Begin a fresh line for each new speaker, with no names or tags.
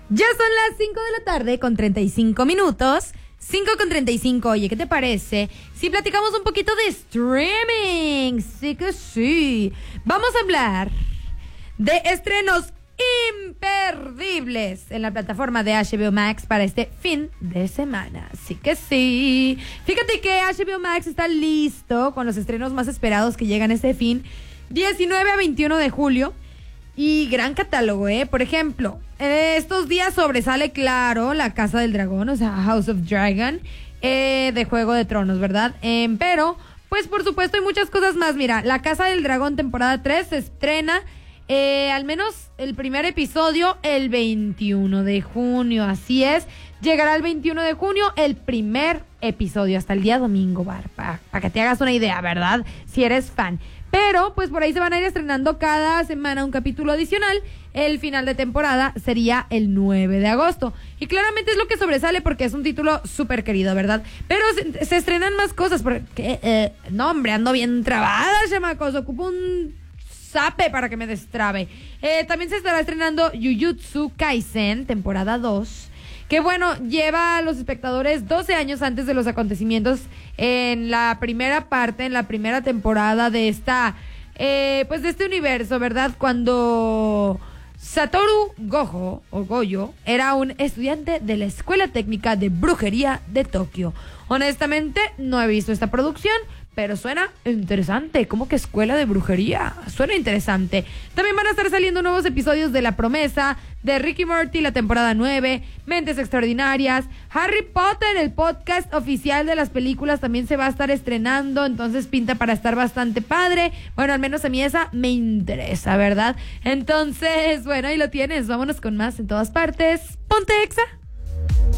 Ya son las 5 de la tarde con 35 minutos. 5:35. Oye, ¿qué te parece si platicamos un poquito de streaming? Sí que sí. Vamos a hablar de estrenos imperdibles en la plataforma de HBO Max para este fin de semana. Sí que sí. Fíjate que HBO Max está listo con los estrenos más esperados que llegan este fin, 19 a 21 de julio. Y gran catálogo, ¿eh? Por ejemplo, estos días sobresale, claro, La Casa del Dragón, o sea, House of Dragon, de Juego de Tronos, ¿verdad? Pero, pues, por supuesto, hay muchas cosas más. Mira, La Casa del Dragón temporada 3 se estrena, al menos el primer episodio, el 21 de junio. Así es, llegará el 21 de junio el primer episodio, hasta el día domingo, para que te hagas una idea, ¿verdad? Si eres fan. Pero, pues por ahí se van a ir estrenando cada semana un capítulo adicional. El final de temporada sería el 9 de agosto. Y claramente es lo que sobresale porque es un título súper querido, ¿verdad? Pero se estrenan más cosas porque... no, hombre, ando bien trabada, chamacos. Ocupo un zape para que me destrabe. También se estará estrenando Jujutsu Kaisen, temporada 2. Que bueno, lleva a los espectadores 12 años antes de los acontecimientos en la primera parte, en la primera temporada de esta, pues de este universo, ¿verdad? Cuando Satoru Gojo era un estudiante de la Escuela Técnica de Brujería de Tokio. Honestamente, no he visto esta producción, pero suena interesante. ¿Cómo que escuela de brujería? Suena interesante. También van a estar saliendo nuevos episodios de La Promesa, de Rick y Morty, la temporada 9, Mentes Extraordinarias, Harry Potter, el podcast oficial de las películas, también se va a estar estrenando, entonces pinta para estar bastante padre. Bueno, al menos a mí esa me interesa, ¿verdad? Entonces, bueno, ahí lo tienes. Vámonos con más en todas partes. Ponte Exa.